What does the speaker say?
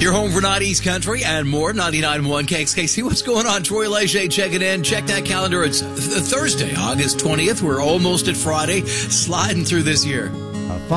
Your home for 90s country and more. 99.1 KXKC. What's going on? Troy Leger checking in. Check that calendar. It's Thursday, August 20th. We're almost at Friday. Sliding through this year.